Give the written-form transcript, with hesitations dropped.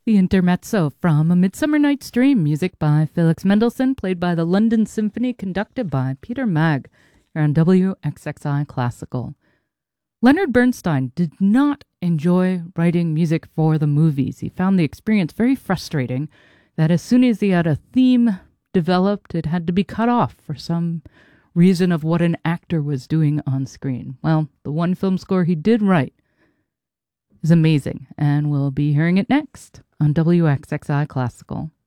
The intermezzo from A Midsummer Night's Dream, music by Felix Mendelssohn, played by the London Symphony, conducted by Peter Mag, here on WXXI Classical. Leonard Bernstein did not enjoy writing music for the movies. He found the experience very frustrating, that as soon as he had a theme developed, it had to be cut off for some reason of what an actor was doing on screen. Well, the one film score he did write is amazing, and we'll be hearing it next on WXXI Classical.